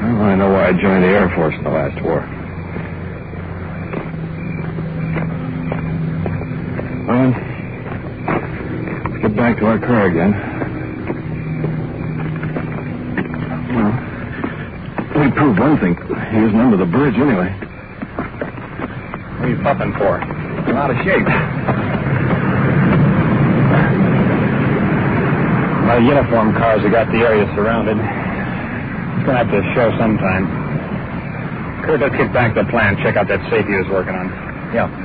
Well, I know why I joined the Air Force in the last war. Well, let's get back to our car again. Well, we proved one thing. He isn't under the bridge anyway. What are you puffing for? You're out of shape. My uniform cars have got the area surrounded. It's going to have to show sometime. Kurt, let's get back to the plan. Check out that safe he was working on. Yeah.